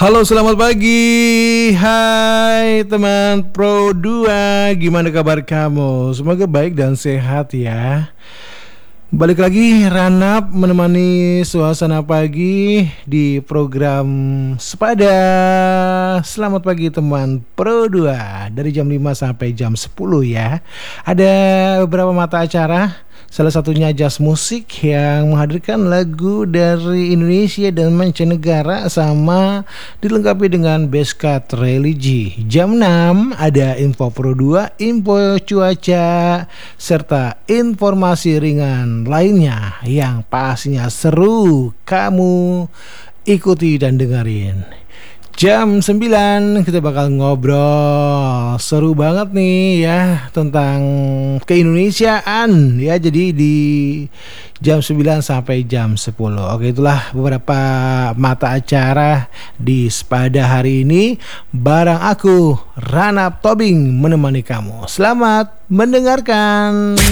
Halo, selamat pagi. Hai teman Pro 2. Gimana kabar kamu? Semoga baik dan sehat ya. Balik lagi Ranap menemani suasana pagi di program Sepada. Selamat pagi teman Pro 2 dari jam 5 sampai jam 10 ya. Ada beberapa mata acara. Salah satunya Jazz Musik yang menghadirkan lagu dari Indonesia dan mancanegara sama dilengkapi dengan Beskad Religi. Jam 6 ada info Pro 2, info cuaca, serta informasi ringan lainnya yang pastinya seru. Kamu ikuti dan dengerin. Jam 9 kita bakal ngobrol seru banget nih ya tentang keindonesiaan ya. Jadi di jam 9 sampai jam 10. Oke, itulah beberapa mata acara di Sepada hari ini. Bareng aku Ranap Tobing menemani kamu. Selamat mendengarkan.